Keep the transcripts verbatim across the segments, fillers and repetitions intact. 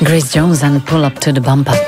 Grace Jones en Pull Up to the Bumper.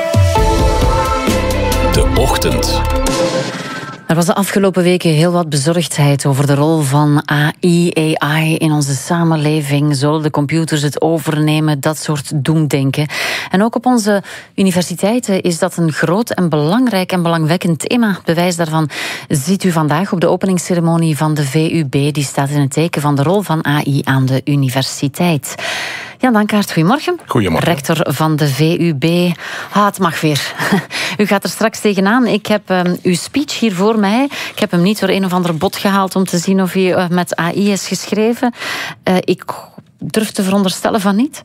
De Ochtend. Er was de afgelopen weken heel wat bezorgdheid over de rol van A I, A I in onze samenleving. Zullen de computers het overnemen? Dat soort doemdenken. En ook op onze universiteiten is dat een groot en belangrijk en belangwekkend thema. Bewijs daarvan ziet u vandaag op de openingsceremonie van de V U B. Die staat in het teken van de rol van A I aan de universiteit. Jan Dankaert, goedemorgen. Goedemorgen. Rector van de V U B. Ah, het mag weer. U gaat er straks tegenaan. Ik heb um, uw speech hier voor mij. Ik heb hem niet door een of andere bot gehaald om te zien of hij uh, met A I is geschreven. Uh, ik durf te veronderstellen van niet.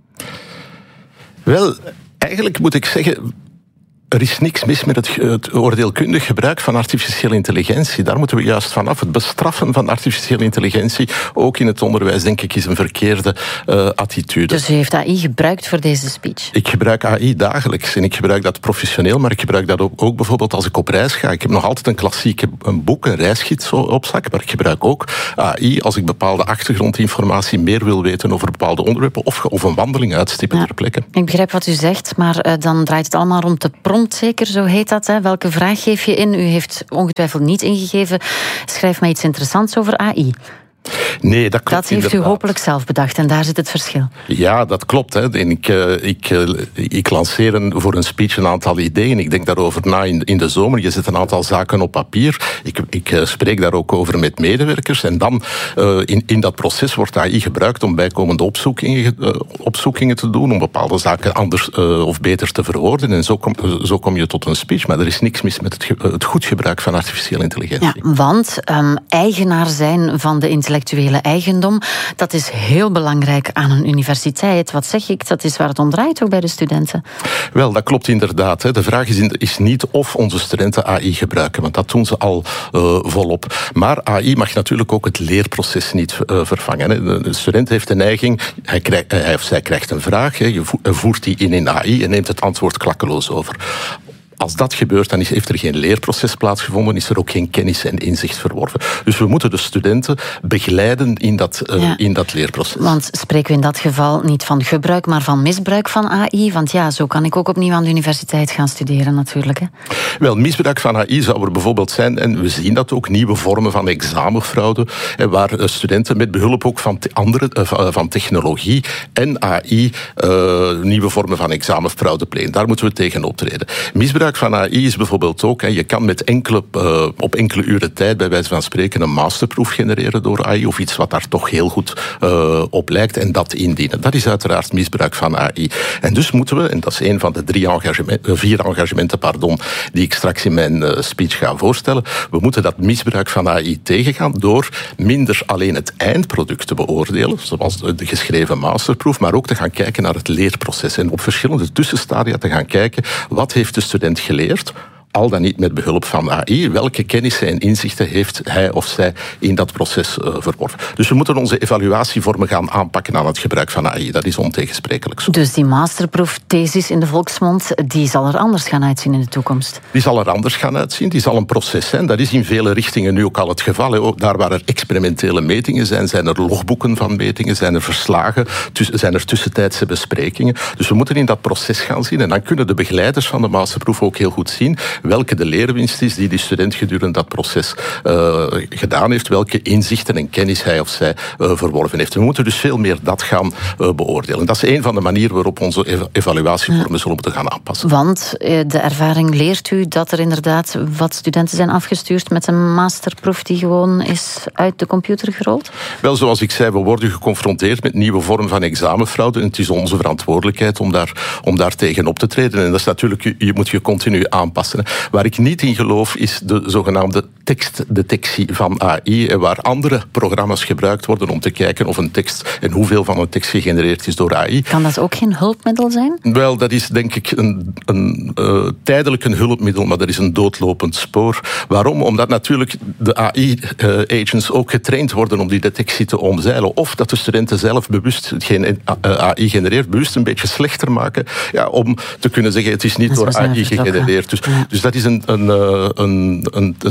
Wel, eigenlijk moet ik zeggen, er is niks mis met het, het oordeelkundig gebruik van artificiële intelligentie. Daar moeten we juist vanaf. Het bestraffen van artificiële intelligentie, ook in het onderwijs, denk ik, is een verkeerde uh, attitude. Dus u heeft A I gebruikt voor deze speech? Ik gebruik A I dagelijks en ik gebruik dat professioneel, maar ik gebruik dat ook, ook bijvoorbeeld als ik op reis ga. Ik heb nog altijd een klassieke een boek, een reisgids op zak, maar ik gebruik ook A I als ik bepaalde achtergrondinformatie meer wil weten over bepaalde onderwerpen of, of een wandeling uitstippen ter plekke. Ik begrijp wat u zegt, maar uh, dan draait het allemaal rond de prompt, zeker, zo heet dat. Hè? Welke vraag geef je in? U heeft ongetwijfeld niet ingegeven. Schrijf mij iets interessants over A I. Nee, dat klopt. Dat heeft inderdaad. u hopelijk zelf bedacht en daar zit het verschil. Ja, dat klopt. Hè. En ik, uh, ik, uh, ik lanceer een, voor een speech een aantal ideeën. Ik denk daarover na in, in de zomer. Je zet een aantal zaken op papier. Ik, ik uh, spreek daar ook over met medewerkers. En dan uh, in, in dat proces wordt A I gebruikt om bijkomende opzoekingen, uh, opzoekingen te doen, om bepaalde zaken anders uh, of beter te verwoorden. En zo kom, zo kom je tot een speech. Maar er is niks mis met het, ge, het goed gebruik van artificiële intelligentie. Ja, want um, eigenaar zijn van de intellectuele eigendom, dat is heel belangrijk aan een universiteit. Wat zeg ik? Dat is waar het om draait ook bij de studenten. Wel, dat klopt inderdaad. Hè. De vraag is, is niet of onze studenten A I gebruiken, want dat doen ze al uh, volop. Maar A I mag natuurlijk ook het leerproces niet uh, vervangen. Hè. De student heeft de neiging, hij, krijgt, hij of zij krijgt een vraag, hè, je voert die in in A I en neemt het antwoord klakkeloos over. Als dat gebeurt, dan heeft er geen leerproces plaatsgevonden, is er ook geen kennis en inzicht verworven. Dus we moeten de studenten begeleiden in dat, uh, ja. in dat leerproces. Want spreken we in dat geval niet van gebruik, maar van misbruik van A I? Want ja, zo kan ik ook opnieuw aan de universiteit gaan studeren natuurlijk. Hè? Wel, misbruik van A I zou er bijvoorbeeld zijn, en we zien dat ook, nieuwe vormen van examenfraude, waar studenten met behulp ook van, te andere, uh, van technologie en A I uh, nieuwe vormen van examenfraude plegen. Daar moeten we tegen optreden. Misbruik van A I is bijvoorbeeld ook, hè, je kan met enkele, uh, op enkele uren tijd bij wijze van spreken een masterproef genereren door A I of iets wat daar toch heel goed uh, op lijkt en dat indienen. Dat is uiteraard misbruik van A I. En dus moeten we, en dat is een van de drie engagement, uh, vier engagementen pardon, die ik straks in mijn uh, speech ga voorstellen, we moeten dat misbruik van A I tegengaan door minder alleen het eindproduct te beoordelen, zoals de geschreven masterproef, maar ook te gaan kijken naar het leerproces en op verschillende tussenstadia te gaan kijken wat heeft de student geleerd, al dan niet met behulp van A I, welke kennissen en inzichten heeft hij of zij in dat proces uh, verworven. Dus we moeten onze evaluatievormen gaan aanpakken aan het gebruik van A I. Dat is ontegensprekelijk zo. Dus die masterproefthesis in de volksmond, die zal er anders gaan uitzien in de toekomst? Die zal er anders gaan uitzien. Die zal een proces zijn. Dat is in vele richtingen nu ook al het geval. Hè. Ook daar waar er experimentele metingen zijn, zijn er logboeken van metingen, zijn er verslagen, zijn er tussentijdse besprekingen. Dus we moeten in dat proces gaan zien en dan kunnen de begeleiders van de masterproef ook heel goed zien welke de leerwinst is die die student gedurende dat proces uh, gedaan heeft, welke inzichten en kennis hij of zij uh, verworven heeft. We moeten dus veel meer dat gaan uh, beoordelen. Dat is een van de manieren waarop onze ev- evaluatievormen ja. zullen moeten gaan aanpassen. Want uh, de ervaring leert u dat er inderdaad wat studenten zijn afgestuurd met een masterproef die gewoon is uit de computer gerold? Wel, zoals ik zei, we worden geconfronteerd met nieuwe vormen van examenfraude en het is onze verantwoordelijkheid om daar, om daar tegen op te treden. En dat is natuurlijk, je moet je continu aanpassen. Waar ik niet in geloof is de zogenaamde tekstdetectie van A I, waar andere programma's gebruikt worden om te kijken of een tekst en hoeveel van een tekst gegenereerd is door A I. Kan dat ook geen hulpmiddel zijn? Wel, dat is denk ik een, een uh, tijdelijk een hulpmiddel, maar dat is een doodlopend spoor. Waarom? Omdat natuurlijk de A I-agents uh, ook getraind worden om die detectie te omzeilen. Of dat de studenten zelf bewust hetgeen A I genereert, bewust een beetje slechter maken, ja, om te kunnen zeggen het is niet door A I gegenereerd. Dus, ja. dus dat is een, een, een, een, een strijd die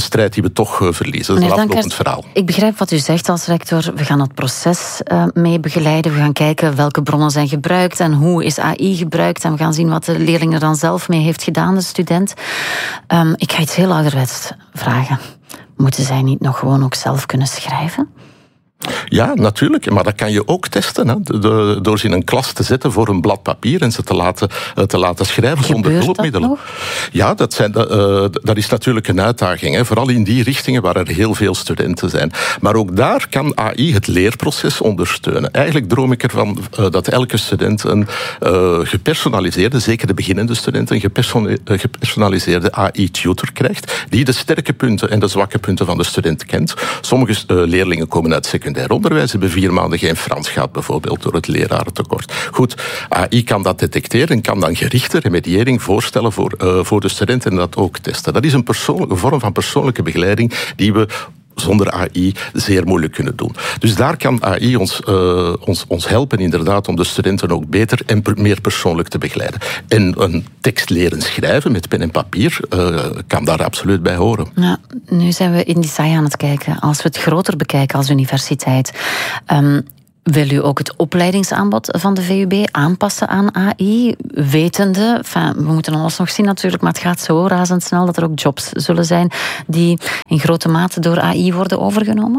we toch uh, verliezen. Dat is een aflopend verhaal. Ik begrijp wat u zegt als rector. We gaan het proces uh, mee begeleiden. We gaan kijken welke bronnen zijn gebruikt en hoe is A I gebruikt. En we gaan zien wat de leerling er dan zelf mee heeft gedaan, de student. Um, ik ga iets heel ouderwets vragen. Moeten zij niet nog gewoon ook zelf kunnen schrijven? Ja, natuurlijk. Maar dat kan je ook testen. Hè. De, de, door ze in een klas te zetten voor een blad papier en ze te laten, te laten schrijven Gebeurt zonder hulpmiddelen. Dat ja, dat, zijn, uh, dat is natuurlijk een uitdaging. Hè. Vooral in die richtingen waar er heel veel studenten zijn. Maar ook daar kan A I het leerproces ondersteunen. Eigenlijk droom ik ervan uh, dat elke student een uh, gepersonaliseerde, zeker de beginnende student, een gepersona- uh, gepersonaliseerde A I-tutor krijgt, die de sterke punten en de zwakke punten van de student kent. Sommige uh, leerlingen komen uit secundair onderwijs, hebben vier maanden geen Frans gehad, bijvoorbeeld door het lerarentekort. Goed, A I kan dat detecteren en kan dan gerichte remediëring voorstellen voor, uh, voor de studenten en dat ook testen. Dat is een, persoon, een vorm van persoonlijke begeleiding die we zonder A I zeer moeilijk kunnen doen. Dus daar kan A I ons, uh, ons, ons helpen inderdaad om de studenten ook beter en per, meer persoonlijk te begeleiden. En een tekst leren schrijven met pen en papier uh, kan daar absoluut bij horen. Ja, nu zijn we in die saai aan het kijken. Als we het groter bekijken als universiteit, Um, wil u ook het opleidingsaanbod van de V U B aanpassen aan A I? Wetende, enfin, we moeten alles nog zien natuurlijk, maar het gaat zo razendsnel dat er ook jobs zullen zijn die in grote mate door A I worden overgenomen?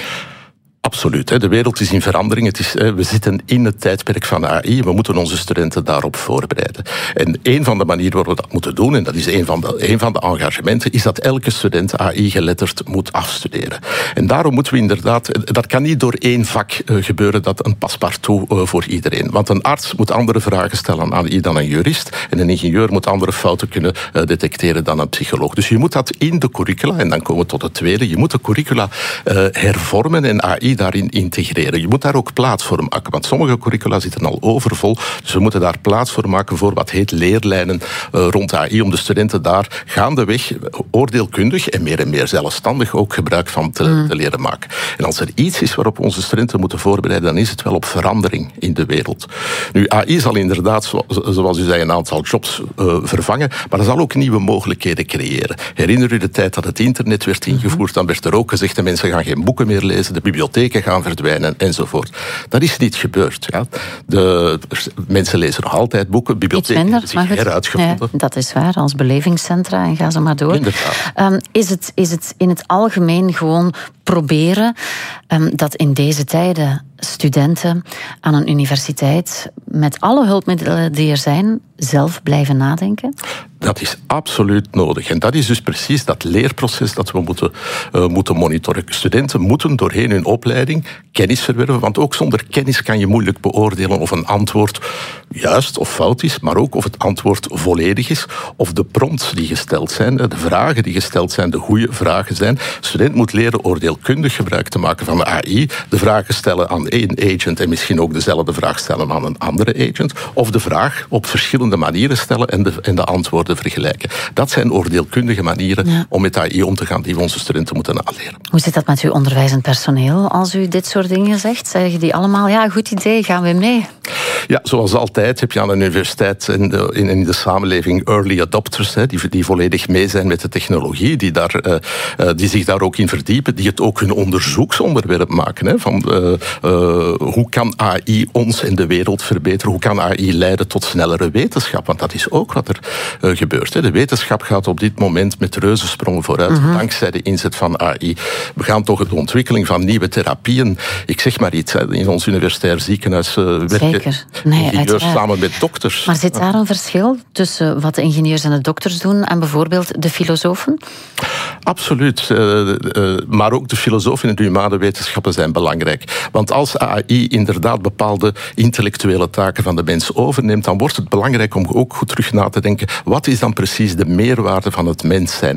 Absoluut. De wereld is in verandering. Het is, we zitten in het tijdperk van A I. We moeten onze studenten daarop voorbereiden. En een van de manieren waarop we dat moeten doen, en dat is een van de, een van de engagementen, is dat elke student A I-geletterd moet afstuderen. En daarom moeten we inderdaad... Dat kan niet door één vak gebeuren, dat een paspartout voor iedereen. Want een arts moet andere vragen stellen aan A I dan een jurist. En een ingenieur moet andere fouten kunnen detecteren dan een psycholoog. Dus je moet dat in de curricula, en dan komen we tot het tweede, je moet de curricula uh, hervormen en A I daarin integreren. Je moet daar ook plaats voor maken, want sommige curricula zitten al overvol, dus we moeten daar plaats voor maken voor wat heet leerlijnen uh, rond A I, om de studenten daar gaandeweg oordeelkundig en meer en meer zelfstandig ook gebruik van te, mm. te leren maken. En als er iets is waarop onze studenten moeten voorbereiden, dan is het wel op verandering in de wereld. Nu, A I zal inderdaad, zoals u zei, een aantal jobs uh, vervangen, maar dat zal ook nieuwe mogelijkheden creëren. Herinner u de tijd dat het internet werd ingevoerd, dan werd er ook gezegd dat mensen gaan geen boeken meer lezen, de bibliotheek gaan verdwijnen enzovoort. Dat is niet gebeurd. Ja. De, mensen lezen nog altijd boeken, bibliotheken hebben zich heruitgevonden. Ja, dat is waar, als belevingscentra en ga zo maar door. Um, is, het, is het in het algemeen gewoon proberen um, dat in deze tijden studenten aan een universiteit met alle hulpmiddelen die er zijn zelf blijven nadenken? Dat is absoluut nodig. En dat is dus precies dat leerproces dat we moeten, uh, moeten monitoren. Studenten moeten doorheen hun opleiding kennis verwerven, want ook zonder kennis kan je moeilijk beoordelen of een antwoord juist of fout is, maar ook of het antwoord volledig is, of de prompts die gesteld zijn, de vragen die gesteld zijn, de goede vragen zijn. De student moet leren oordeelkundig gebruik te maken van de A I, de vragen stellen aan één agent en misschien ook dezelfde vraag stellen aan een andere agent, of de vraag op verschillende manieren stellen en de, en de antwoorden vergelijken. Dat zijn oordeelkundige manieren ja. om met A I om te gaan die we onze studenten moeten aanleren. Hoe zit dat met uw onderwijzend personeel als u dit soort dingen zegt? Zeggen die allemaal, ja, goed idee, gaan we mee? Ja, zoals altijd heb je aan de universiteit en in, in, in de samenleving early adopters, hè, die, die volledig mee zijn met de technologie, die, daar, uh, uh, die zich daar ook in verdiepen, die het ook hun onderzoeksonderwerp maken. Hè, van, uh, uh, hoe kan A I ons en de wereld verbeteren? Hoe kan A I leiden tot snellere wetenschap? Want dat is ook wat er uh, gebeurt. Hè. De wetenschap gaat op dit moment met reuzensprongen vooruit, mm-hmm. dankzij de inzet van A I. We gaan toch de ontwikkeling van nieuwe therapieën, ik zeg maar iets, hè, in ons universitair ziekenhuis uh, werken Zeker. Nee, ingenieurs samen met dokters. Maar zit daar een verschil tussen wat de ingenieurs en de dokters doen en bijvoorbeeld de filosofen? Absoluut. Uh, uh, maar ook de filosofen en de humane wetenschappen zijn belangrijk. Want als A I inderdaad bepaalde intellectuele taken van de mens overneemt, dan wordt het belangrijk om ook goed terug na te denken, wat is dan precies de meerwaarde van het mens zijn?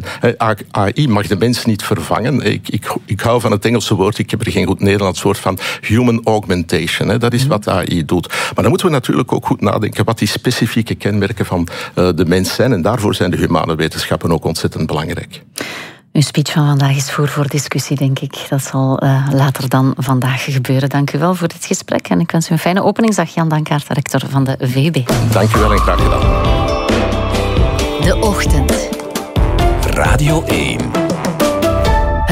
A I mag de mens niet vervangen. Ik, ik, ik hou van het Engelse woord, ik heb er geen goed Nederlands woord van, human augmentation. Hè. Dat is wat A I doet. Maar dan moeten we natuurlijk ook goed nadenken wat die specifieke kenmerken van uh, de mens zijn. En daarvoor zijn de humane wetenschappen ook ontzettend belangrijk. Uw speech van vandaag is voer voor discussie, denk ik. Dat zal uh, later dan vandaag gebeuren. Dank u wel voor dit gesprek en ik wens u een fijne openingsdag. Jan Dankaart, rector van de V U B. Dank u wel en graag gedaan. De Ochtend. Radio één.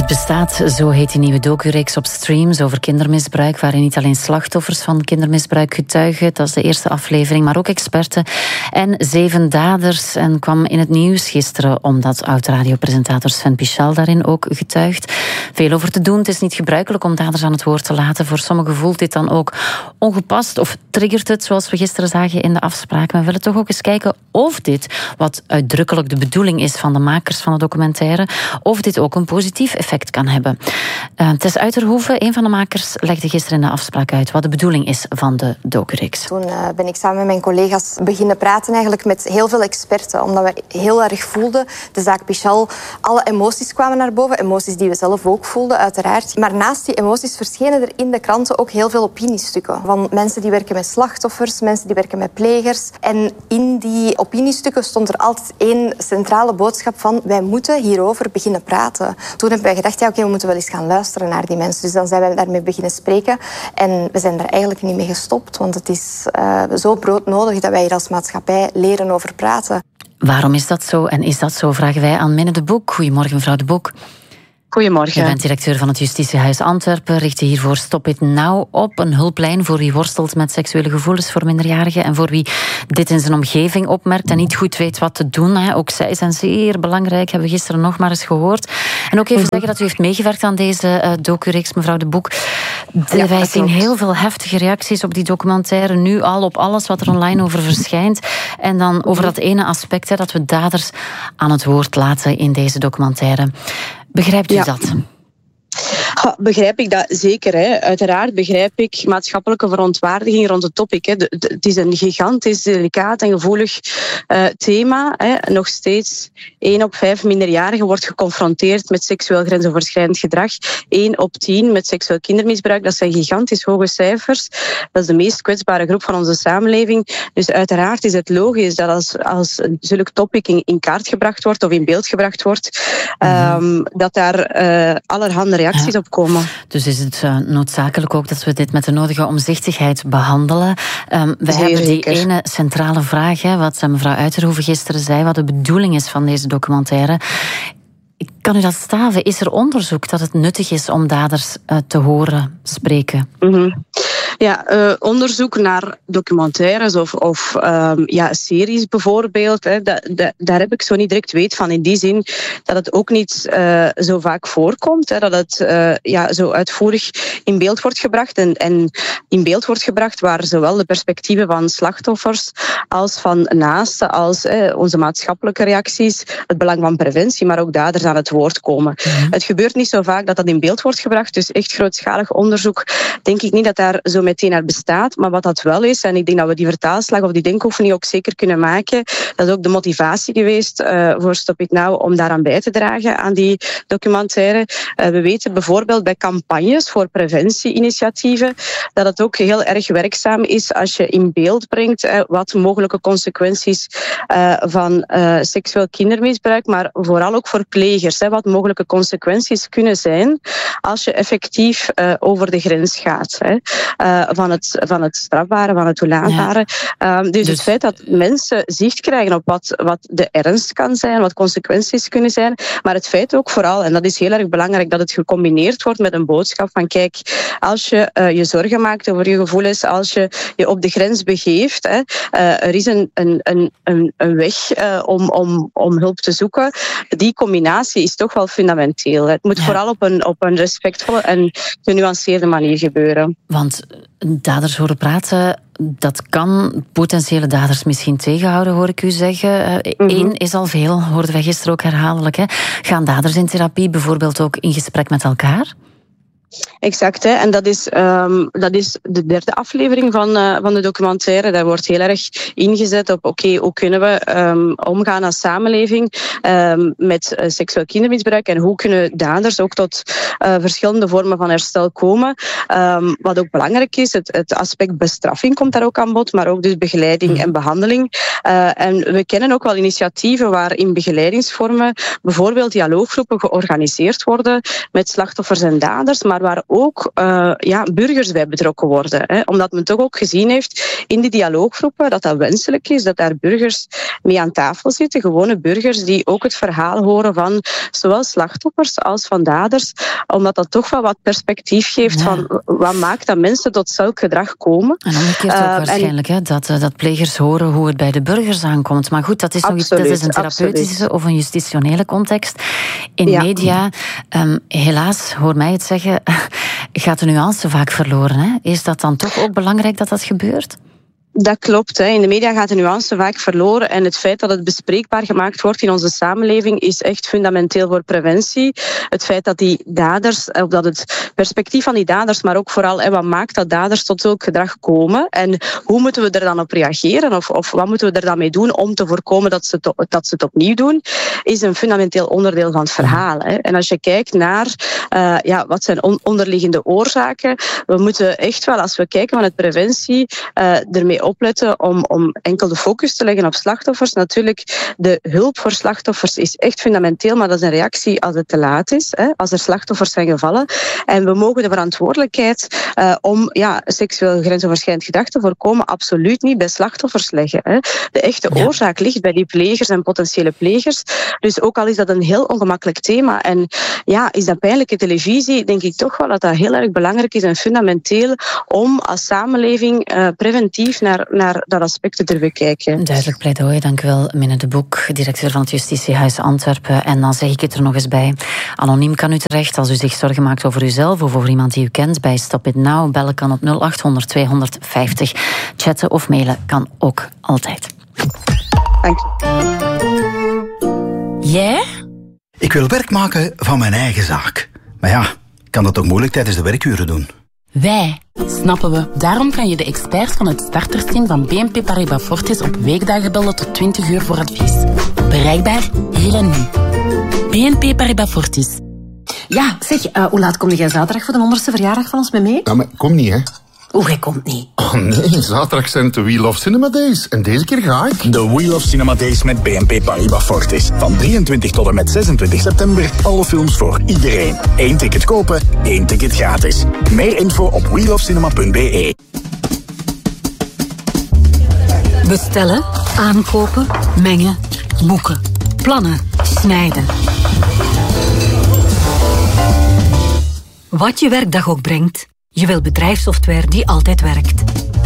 Het bestaat, zo heet die nieuwe docu-reeks op Streams over kindermisbruik, waarin niet alleen slachtoffers van kindermisbruik getuigen, dat is de eerste aflevering, maar ook experten en zeven daders. En kwam in het nieuws gisteren omdat oud-radiopresentator Sven Pichal daarin ook getuigt. Veel over te doen. Het is niet gebruikelijk om daders aan het woord te laten. Voor sommigen voelt dit dan ook ongepast of triggert het, zoals we gisteren zagen in de afspraak. Maar we willen toch ook eens kijken of dit, wat uitdrukkelijk de bedoeling is van de makers van de documentaire, of dit ook een positief effect kan hebben. Uh, Tess Uiterhoeven, een van de makers, legde gisteren in de afspraak uit wat de bedoeling is van de docu-reeks. Toen uh, ben ik samen met mijn collega's beginnen praten eigenlijk met heel veel experten, omdat we heel erg voelden, de zaak Pichal, alle emoties kwamen naar boven, emoties die we zelf ook voelden, uiteraard. Maar naast die emoties verschenen er in de kranten ook heel veel opiniestukken van mensen die werken met slachtoffers, mensen die werken met plegers. En in die opiniestukken stond er altijd één centrale boodschap van: wij moeten hierover beginnen praten. Toen hebben wij gedacht, ja, oké, we moeten wel eens gaan luisteren naar die mensen. Dus dan zijn wij daarmee beginnen spreken. En we zijn er eigenlijk niet mee gestopt, want het is uh, zo broodnodig dat wij hier als maatschappij leren over praten. Waarom is dat zo en is dat zo, vragen wij aan Minne de Boek. Goedemorgen, mevrouw de Boek. Goedemorgen. Je bent directeur van het Justitiehuis Antwerpen, richtte hiervoor Stop It Now op, een hulplijn voor wie worstelt met seksuele gevoelens voor minderjarigen en voor wie dit in zijn omgeving opmerkt en niet goed weet wat te doen. Hè. Ook zij zijn zeer belangrijk, hebben we gisteren nog maar eens gehoord. En ook even mm-hmm. zeggen dat u heeft meegewerkt aan deze uh, docu-reeks, mevrouw de Boek. De, ja, wij zien heel veel heftige reacties op die documentaire, nu al op alles wat er online over verschijnt. En dan over dat ene aspect, hè, dat we daders aan het woord laten in deze documentaire. Begrijpt u ja. dat? Ja, begrijp ik dat zeker. Hè. Uiteraard begrijp ik maatschappelijke verontwaardiging rond het topic. Hè. De, de, het is een gigantisch, delicaat en gevoelig uh, thema. Hè. Nog steeds één op vijf minderjarigen wordt geconfronteerd met seksueel grensoverschrijdend gedrag. één op tien met seksueel kindermisbruik. Dat zijn gigantisch hoge cijfers. Dat is de meest kwetsbare groep van onze samenleving. Dus uiteraard is het logisch dat als, als zulk topic in, in kaart gebracht wordt of in beeld gebracht wordt, um, dat daar uh, allerhande reacties ja. op komen. Dus is het uh, noodzakelijk ook dat we dit met de nodige omzichtigheid behandelen. Um, we Zeer hebben die zeker. ene centrale vraag, hè, wat mevrouw Uiterhoeven gisteren zei, wat de bedoeling is van deze documentaire. Kan u dat staven? Is er onderzoek dat het nuttig is om daders uh, te horen spreken? Mm-hmm. Ja, uh, onderzoek naar documentaires of, of um, ja, series bijvoorbeeld, hè, da, da, daar heb ik zo niet direct weet van. In die zin dat het ook niet uh, zo vaak voorkomt, hè, dat het uh, ja, zo uitvoerig in beeld wordt gebracht en, en in beeld wordt gebracht waar zowel de perspectieven van slachtoffers als van naasten, als eh, onze maatschappelijke reacties, het belang van preventie, maar ook daders aan het woord komen. Mm-hmm. Het gebeurt niet zo vaak dat dat in beeld wordt gebracht, dus echt grootschalig onderzoek denk ik niet dat daar zo meteen uit bestaat, maar wat dat wel is, en ik denk dat we die vertaalslag of die denkoefening ook zeker kunnen maken, dat is ook de motivatie geweest uh, voor Stop It Now om daaraan bij te dragen aan die documentaire. Uh, we weten bijvoorbeeld bij campagnes voor preventieinitiatieven dat het ook heel erg werkzaam is als je in beeld brengt uh, wat mogelijke consequenties uh, van uh, seksueel kindermisbruik, maar vooral ook voor plegers, hè, wat mogelijke consequenties kunnen zijn als je effectief uh, over de grens gaat. Hè. Uh, van, het, van het strafbare, van het toelaatbare. Ja. Um, dus, dus het feit dat mensen zicht krijgen op wat, wat de ernst kan zijn, wat consequenties kunnen zijn, maar het feit ook vooral, en dat is heel erg belangrijk, dat het gecombineerd wordt met een boodschap van kijk, als je uh, je zorgen maakt over je gevoelens, als je je op de grens begeeft, hè, uh, er is een, een, een, een weg uh, om, om, om hulp te zoeken. Die combinatie is toch wel fundamenteel. Het moet ja. vooral op een, op een respectvolle en genuanceerde manier gebeuren. Want daders horen praten, dat kan potentiële daders misschien tegenhouden, hoor ik u zeggen. Uh, mm-hmm. Eén is al veel, hoorden wij gisteren ook herhaaldelijk. Hè. Gaan daders in therapie bijvoorbeeld ook in gesprek met elkaar? Exact, hè. En dat is, um, dat is de derde aflevering van, uh, van de documentaire. Daar wordt heel erg ingezet op, oké, okay, hoe kunnen we um, omgaan als samenleving um, met uh, seksueel kindermisbruik en hoe kunnen daders ook tot uh, verschillende vormen van herstel komen. Um, wat ook belangrijk is, het, het aspect bestraffing komt daar ook aan bod, maar ook dus begeleiding mm. en behandeling. Uh, en we kennen ook wel initiatieven waar in begeleidingsvormen bijvoorbeeld dialooggroepen georganiseerd worden met slachtoffers en daders, maar waar ook uh, ja, burgers bij betrokken worden. Hè. Omdat men toch ook gezien heeft in die dialooggroepen dat dat wenselijk is, dat daar burgers mee aan tafel zitten, gewone burgers die ook het verhaal horen van zowel slachtoffers als van daders, omdat dat toch wel wat perspectief geeft ja. van wat maakt dat mensen tot zulk gedrag komen. En omgekeerd ook uh, waarschijnlijk, en, hè, dat, uh, dat plegers horen hoe het bij de burgers aankomt. Maar goed, dat is, absoluut, nog iets, dat is een therapeutische absoluut. of een justitionele context. In ja. media, um, helaas, hoor mij het zeggen, gaat de nuance vaak verloren. Hè? Is dat dan toch ook belangrijk dat dat gebeurt? Dat klopt. Hè. In de media gaat de nuance vaak verloren en het feit dat het bespreekbaar gemaakt wordt in onze samenleving is echt fundamenteel voor preventie. Het feit dat die daders, of dat het perspectief van die daders, maar ook vooral hè, wat maakt dat daders tot zulk gedrag komen en hoe moeten we er dan op reageren of, of wat moeten we er dan mee doen om te voorkomen dat ze, to, dat ze het opnieuw doen, is een fundamenteel onderdeel van het verhaal. Hè. En als je kijkt naar uh, ja, wat zijn on- onderliggende oorzaken, we moeten echt wel, als we kijken vanuit preventie, uh, ermee opletten om, om enkel de focus te leggen op slachtoffers. Natuurlijk, de hulp voor slachtoffers is echt fundamenteel, maar dat is een reactie als het te laat is, hè, als er slachtoffers zijn gevallen. En we mogen de verantwoordelijkheid uh, om ja, seksueel grensoverschrijdend gedrag te voorkomen absoluut niet bij slachtoffers leggen. Hè. De echte ja. oorzaak ligt bij die plegers en potentiële plegers. Dus ook al is dat een heel ongemakkelijk thema en ja, is dat pijnlijke televisie, denk ik toch wel dat dat heel erg belangrijk is en fundamenteel om als samenleving uh, preventief naar Naar, naar dat aspect te durven kijken. Duidelijk pleidooi, dank u wel, Minne de Boek, directeur van het Justitiehuis Antwerpen. En dan zeg ik het er nog eens bij. Anoniem kan u terecht als u zich zorgen maakt over uzelf of over iemand die u kent. Bij Stop It Now bellen kan op nul acht honderd tweehonderdvijftig. Chatten of mailen kan ook altijd. Dank je. Jij? Ik wil werk maken van mijn eigen zaak. Maar ja, ik kan dat ook moeilijk tijdens de werkuren doen. Wij, snappen we. Daarom kan je de experts van het startersteam van B N P Paribas Fortis op weekdagen bellen tot twintig uur voor advies. Bereikbaar, hier en nu. B N P Paribas Fortis. Ja, zeg, uh, hoe laat kom jij zaterdag voor de honderdste verjaardag van ons mee mee? Ja, maar kom niet, hè. Hoe, jij komt niet? Oh nee, zaterdag zijn het de Wheel of Cinema Days. En deze keer ga ik. De Wheel of Cinema Days met B N P Paribas Fortis. Van drieëntwintig tot en met zesentwintig september. Alle films voor iedereen. Eén ticket kopen, één ticket gratis. Meer info op wheel of cinema punt b e. Bestellen, aankopen, mengen, boeken, plannen, snijden. Wat je werkdag ook brengt, je wil bedrijfssoftware die altijd werkt.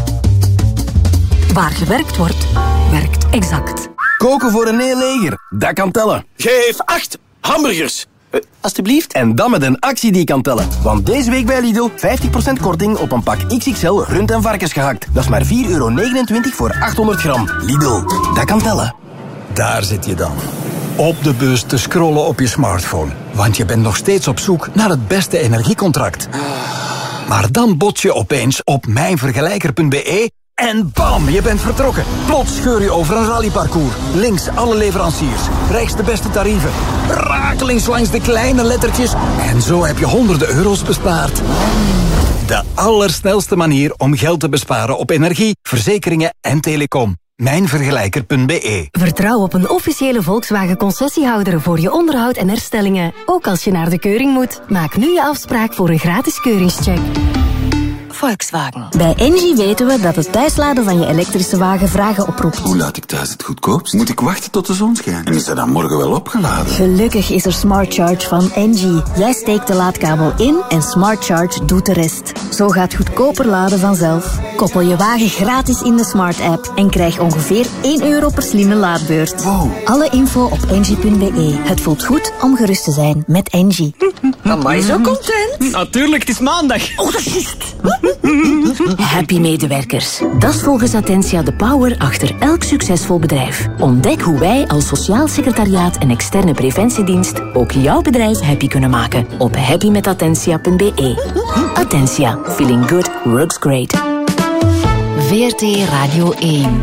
Waar gewerkt wordt, werkt Exact. Koken voor een heel leger, dat kan tellen. Geef acht hamburgers. Uh, alsjeblieft. En dan met een actie die kan tellen. Want deze week bij Lidl vijftig procent korting op een pak X X L rund- en varkensgehakt. Dat is maar vier euro negenentwintig voor achthonderd gram. Lidl, dat kan tellen. Daar zit je dan. Op de bus te scrollen op je smartphone. Want je bent nog steeds op zoek naar het beste energiecontract. Maar dan bots je opeens op mijnvergelijker punt b e en bam, je bent vertrokken. Plots scheur je over een rallyparcours. Links alle leveranciers, rechts de beste tarieven. Rakelings langs de kleine lettertjes. En zo heb je honderden euro's bespaard. De allersnelste manier om geld te besparen op energie, verzekeringen en telecom. mijnvergelijker punt b e. Vertrouw op een officiële Volkswagen concessiehouder voor je onderhoud en herstellingen. Ook als je naar de keuring moet. Maak nu je afspraak voor een gratis keuringscheck. Volkswagen. Bij Engie weten we dat het thuisladen van je elektrische wagen vragen oproept. Hoe laat ik thuis het goedkoopst? Moet ik wachten tot de zon schijnt? En is hij dan morgen wel opgeladen? Gelukkig is er Smart Charge van Engie. Jij steekt de laadkabel in en Smart Charge doet de rest. Zo gaat goedkoper laden vanzelf. Koppel je wagen gratis in de Smart app en krijg ongeveer één euro per slimme laadbeurt. Wow. Alle info op engie punt b e. Het voelt goed om gerust te zijn met Engie. Amai, zo content. Natuurlijk, het is maandag. Oh, dat is juist. Happy medewerkers. Dat is volgens Attentia de power achter elk succesvol bedrijf. Ontdek hoe wij als sociaal secretariaat en externe preventiedienst ook jouw bedrijf happy kunnen maken op happy met attentia punt b e. Attentia. Feeling good works great. V R T Radio één.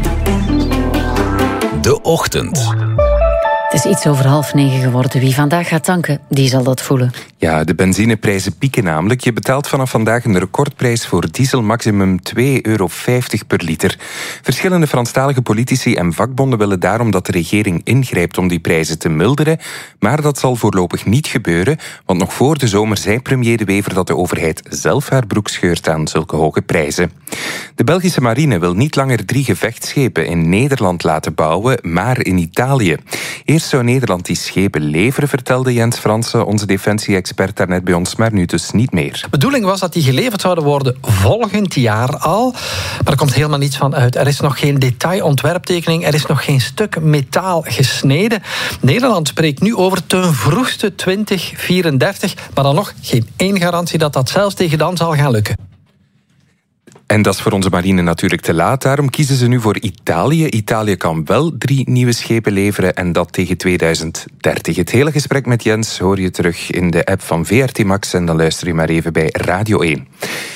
De Ochtend. Het is iets over half negen geworden. Wie vandaag gaat tanken, die zal dat voelen. Ja, Ja, de benzineprijzen pieken namelijk. Je betaalt vanaf vandaag een recordprijs voor diesel maximum twee euro vijftig per liter. Verschillende Franstalige politici en vakbonden willen daarom dat de regering ingrijpt om die prijzen te milderen. Maar dat zal voorlopig niet gebeuren, want nog voor de zomer zei premier De Wever dat de overheid zelf haar broek scheurt aan zulke hoge prijzen. De Belgische marine wil niet langer drie gevechtsschepen in Nederland laten bouwen, maar in Italië. Eerst zou Nederland die schepen leveren, vertelde Jens Fransen, onze defensie-expert daarnet bij ons, maar nu dus niet meer. De bedoeling was dat die geleverd zouden worden volgend jaar al, maar er komt helemaal niets van uit. Er is nog geen detailontwerptekening, er is nog geen stuk metaal gesneden. Nederland spreekt nu over ten vroegste twintig vierendertig, maar dan nog geen één garantie dat dat zelfs tegen dan zal gaan lukken. En dat is voor onze marine natuurlijk te laat. Daarom kiezen ze nu voor Italië. Italië kan wel drie nieuwe schepen leveren en dat tegen tweeduizend dertig. Het hele gesprek met Jens hoor je terug in de app van V R T Max en dan luister je maar even bij Radio één.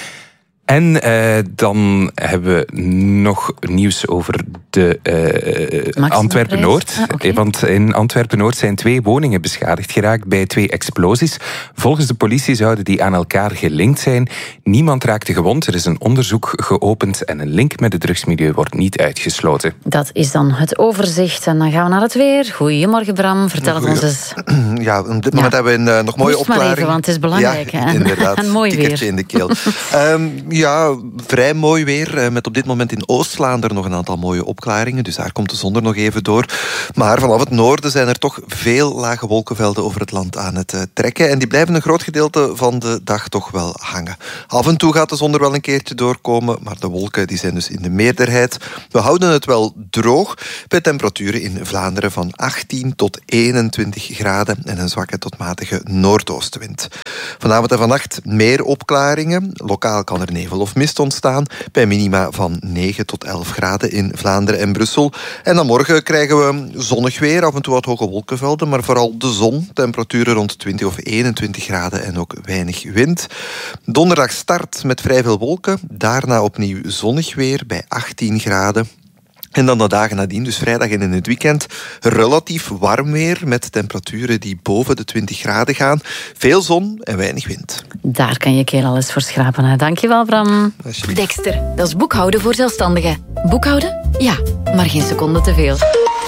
En uh, dan hebben we nog nieuws over de uh, Antwerpen-Noord. Ah, okay. Want in Antwerpen-Noord zijn twee woningen beschadigd geraakt bij twee explosies. Volgens de politie zouden die aan elkaar gelinkt zijn. Niemand raakte gewond. Er is een onderzoek geopend en een link met het drugsmilieu wordt niet uitgesloten. Dat is dan het overzicht. En dan gaan we naar het weer. Goedemorgen Bram, vertel het ons eens. Ja, op dit moment ja. hebben we een uh, nog mooie Moest opklaring. Maar even, want het is belangrijk. Ja, hè? inderdaad. En mooi weer. In de keel. um, Ja, vrij mooi weer. Met op dit moment in Oost-Vlaanderen nog een aantal mooie opklaringen. Dus daar komt de zon er nog even door. Maar vanaf het noorden zijn er toch veel lage wolkenvelden over het land aan het uh, trekken. En die blijven een groot gedeelte van de dag toch wel hangen. Af en toe gaat de zon er wel een keertje doorkomen. Maar de wolken die zijn dus in de meerderheid. We houden het wel droog. Bij temperaturen in Vlaanderen van achttien tot eenentwintig graden. En een zwakke tot matige noordoostenwind. Vanavond en vannacht meer opklaringen. Lokaal kan er nevel of mist ontstaan, bij minima van negen tot elf graden in Vlaanderen en Brussel. En dan morgen krijgen we zonnig weer, af en toe wat hoge wolkenvelden, maar vooral de zon, temperaturen rond twintig of eenentwintig graden en ook weinig wind. Donderdag start met vrij veel wolken, daarna opnieuw zonnig weer bij achttien graden. En dan de dagen nadien, dus vrijdag en in het weekend, relatief warm weer met temperaturen die boven de twintig graden gaan. Veel zon en weinig wind. Daar kan je keel alles voor schrapen. Hè. Dankjewel, Bram. Dexter, dat is boekhouden voor zelfstandigen. Boekhouden? Ja, maar geen seconde te veel.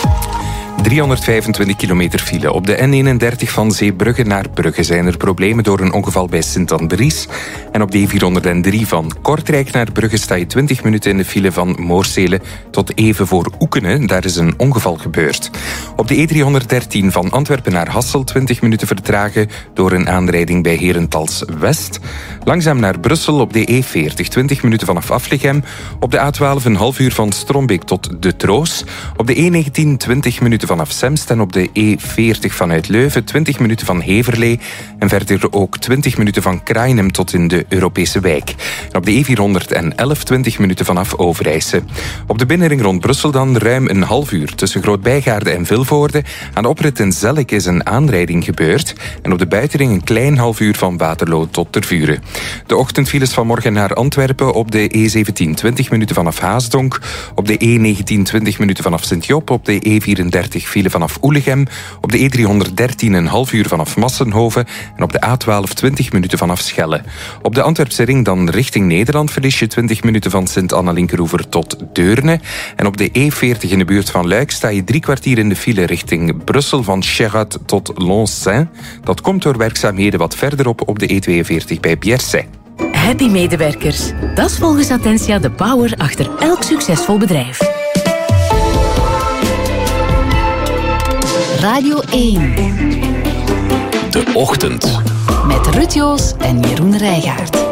driehonderdvijfentwintig kilometer file. Op de N eenendertig van Zeebrugge naar Brugge zijn er problemen door een ongeval bij Sint-Andries. En op de E vierhonderddrie van Kortrijk naar Brugge sta je twintig minuten in de file van Moorsele tot even voor Oekenen. Daar is een ongeval gebeurd. Op de E driehonderddertien van Antwerpen naar Hassel twintig minuten vertragen door een aanrijding bij Herentals West. Langzaam naar Brussel op de E veertig, twintig minuten vanaf Aflichem. Op de A twaalf een half uur van Strombeek tot De Troos. Op de E negentien twintig minuten vanaf Semst en op de E veertig vanuit Leuven twintig minuten van Heverlee en verder ook twintig minuten van Krainem tot in de Europese wijk. En op de E vierhonderdelf twintig minuten vanaf Overijse. Op de binnenring rond Brussel dan ruim een half uur tussen Groot-Bijgaarde en Vilvoorde. Aan de oprit in Zellik is een aanrijding gebeurd en op de buitenring een klein half uur van Waterloo tot Tervuren. De ochtendfiles van morgen naar Antwerpen op de E zeventien twintig minuten vanaf Haasdonk, op de E negentien twintig minuten vanaf Sint-Job, op de E vierendertig file vanaf Oelegem, op de E driehonderddertien een half uur vanaf Massenhoven en op de A twaalf twintig minuten vanaf Schelle. Op de Antwerpse ring dan richting Nederland verlies je twintig minuten van Sint-Anna-Linkeroever tot Deurne. En op de E veertig in de buurt van Luik sta je drie kwartier in de file richting Brussel van Scherrat tot Lons-Saint. Dat komt door werkzaamheden wat verderop op de E tweeënveertig bij Bierset. Happy medewerkers. Dat is volgens Attentia de power achter elk succesvol bedrijf. Radio één. De Ochtend. Met Ruud Joos en Jeroen Rijgaard.